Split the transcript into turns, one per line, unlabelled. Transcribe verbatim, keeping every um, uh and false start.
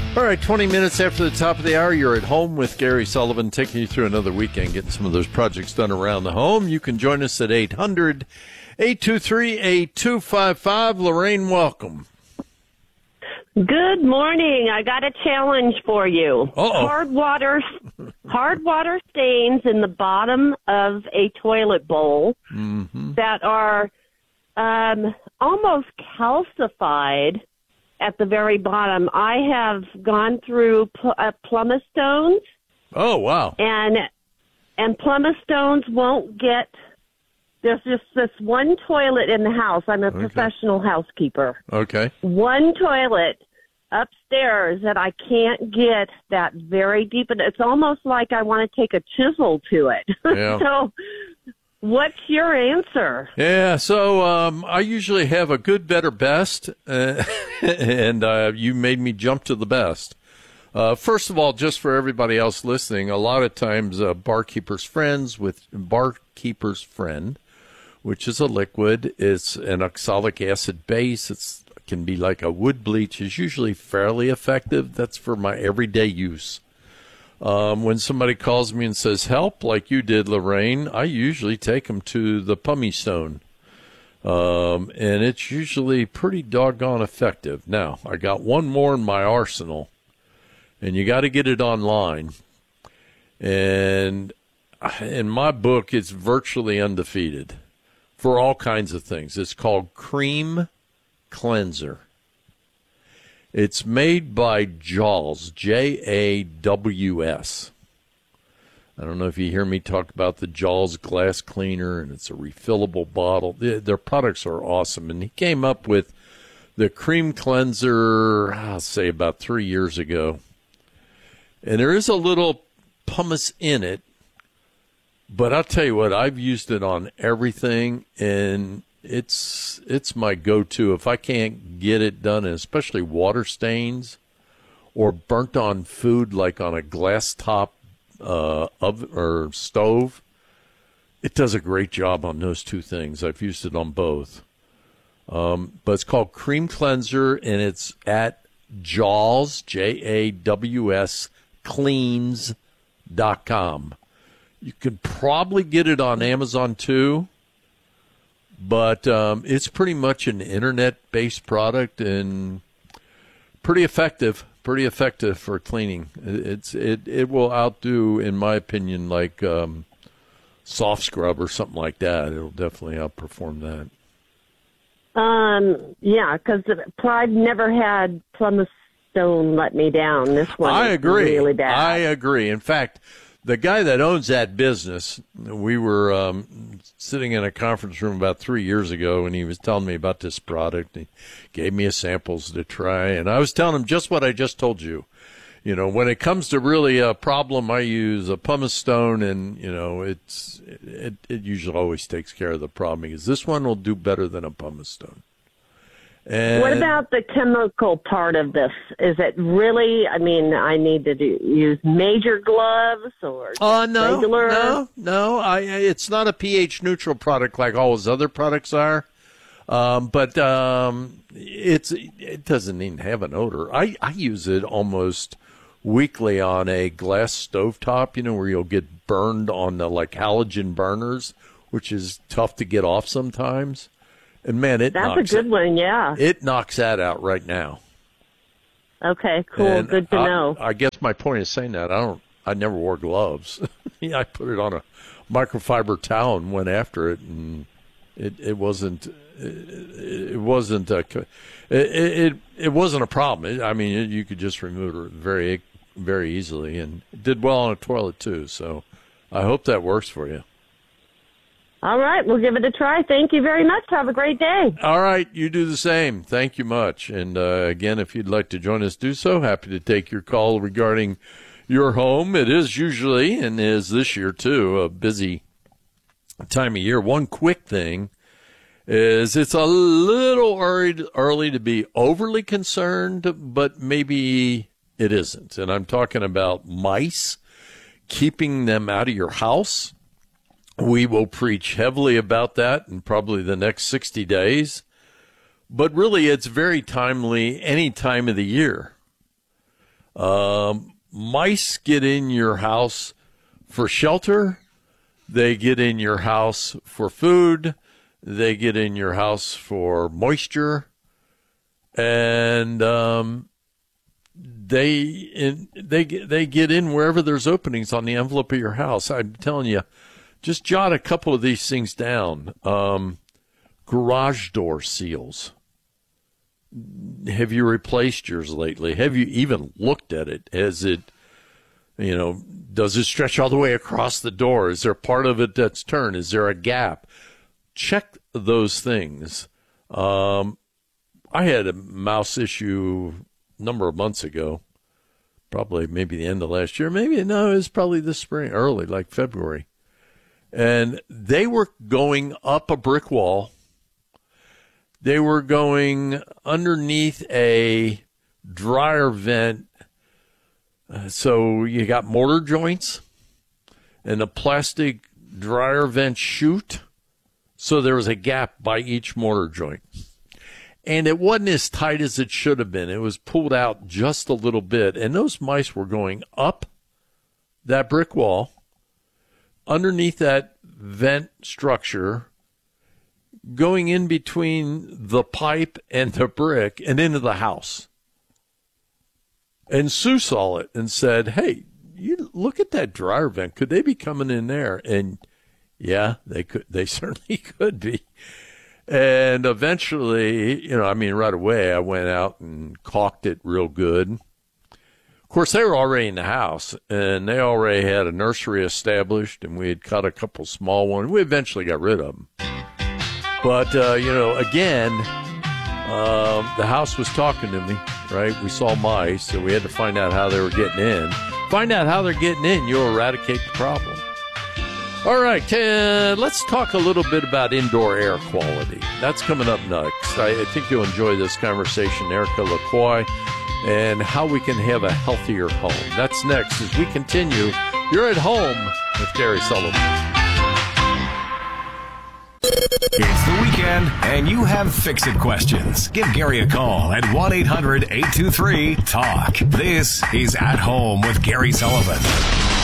All right, twenty minutes after the top of the hour, you're at home with Gary Sullivan, taking you through another weekend, getting some of those projects done around the home. You can join us at eight hundred, eight two three, eight two five five. Lorraine, welcome.
Good morning. I got a challenge for you.
Uh-oh.
Hard water, hard water stains in the bottom of a toilet bowl
Mm-hmm.
that are um, almost calcified at the very bottom. I have gone through pl- uh, pumice stones,
Oh, wow.
and and pumice stones won't get. There's just this one toilet in the house. I'm a
Okay.
professional housekeeper.
Okay.
One toilet upstairs that I can't get that very deep, and it's almost like I want to take a chisel to it.
Yeah.
So, what's your answer?
Yeah, so um, I usually have a good, better, best, uh, and uh, you made me jump to the best. Uh, first of all, just for everybody else listening, a lot of times uh, Barkeeper's Friends with Barkeeper's Friend, which is a liquid, it's an oxalic acid base. It's can be like a wood bleach, is usually fairly effective. That's for my everyday use. Um, when somebody calls me and says, help, like you did, Lorraine, I usually take them to the pumice stone. Um, and it's usually pretty doggone effective. Now, I got one more in my arsenal, and you got to get it online. And in my book, it's virtually undefeated for all kinds of things. It's called Cream Cleanser. It's made by Jaws, J A W S. I don't know if you hear me talk about the Jaws glass cleaner, and it's a refillable bottle. Their products are awesome. And he came up with the Cream Cleanser, I'll say about three years ago. And there is a little pumice in it, but I'll tell you what, I've used it on everything, and it's it's my go-to. If I can't get it done, and especially water stains or burnt on food like on a glass top uh, oven or stove, it does a great job on those two things. I've used it on both. Um, but it's called Cream Cleanser, and it's at Jaws, J A W S, cleans dot com. You could probably get it on Amazon too, but um, it's pretty much an internet-based product and pretty effective. Pretty effective for cleaning. It's it it will outdo, in my opinion, like um, soft scrub or something like that. It'll definitely outperform that.
Um, yeah, because I've never had pumice stone let me down. This one
I
is
agree.
really bad.
I agree. In fact, the guy that owns that business, we were um, sitting in a conference room about three years ago, and he was telling me about this product. He gave me a samples to try, and I was telling him just what I just told you. You know, when it comes to really a problem, I use a pumice stone, and, you know, it's it, it usually always takes care of the problem, because this one will do better than a pumice stone. And
what about the chemical part of this? Is it really, I mean, I need to do, use major gloves or
uh, no,
regular?
No, no, I, it's not a pH neutral product like all his other products are. Um, but um, it's it doesn't even have an odor. I, I use it almost weekly on a glass stovetop, you know, where you'll get burned on the like halogen burners, which is tough to get off sometimes. And, man, it
That's
knocks
a good
it,
one, yeah.
It knocks that out right now.
Okay, cool.
And
good to
I,
know.
I guess my point is saying that I don't. I never wore gloves. Yeah, I put it on a microfiber towel and went after it, and it, it wasn't. It, it wasn't. A, it, it it wasn't a problem. It, I mean, it, you could just remove it very very easily, and it did well on a toilet too. So, I hope that works for you.
All right, we'll give it a try. Thank you very much. Have a great day.
All right, you do the same. Thank you much. And uh, again, if you'd like to join us, do so. Happy to take your call regarding your home. It is usually, and is this year too, a busy time of year. One quick thing is it's a little early, early to be overly concerned, but maybe it isn't. And I'm talking about mice, keeping them out of your house. We will preach heavily about that in probably the next sixty days. But really, it's very timely any time of the year. Um, mice get in your house for shelter. They get in your house for food. They get in your house for moisture. And um, they in, they they get in wherever there's openings on the envelope of your house. I'm telling you, just jot a couple of these things down. Um, garage door seals. Have you replaced yours lately? Have you even looked at it? Has it, you know, does it stretch all the way across the door? Is there part of it that's turned? Is there a gap? Check those things. Um, I had a mouse issue a number of months ago, probably maybe the end of last year. Maybe, no, it was probably this spring, early, like February. And they were going up a brick wall. They were going underneath a dryer vent. Uh, so you got mortar joints and a plastic dryer vent chute. So there was a gap by each mortar joint. And it wasn't as tight as it should have been. It was pulled out just a little bit. And those mice were going up that brick wall, underneath that vent structure, going in between the pipe and the brick and into the house. And Sue saw it and said, hey, you look at that dryer vent. Could they be coming in there? And yeah, they could. They certainly could be. And eventually, you know, I mean, right away, I went out and caulked it real good. Of course, they were already in the house, and they already had a nursery established, and we had cut a couple small ones. We eventually got rid of them. But, uh, you know, again, uh, the house was talking to me, right? We saw mice, so we had to find out how they were getting in. Find out how they're getting in, you'll eradicate the problem. All right, uh, let's talk a little bit about indoor air quality. That's coming up next. I, I think you'll enjoy this conversation, Erica LaCroix, and how we can have a healthier home. That's next as we continue. You're at home with Gary Sullivan.
It's the weekend, and you have fix-it questions. Give Gary a call at one eight hundred eight two three talk. This is At Home with Gary Sullivan.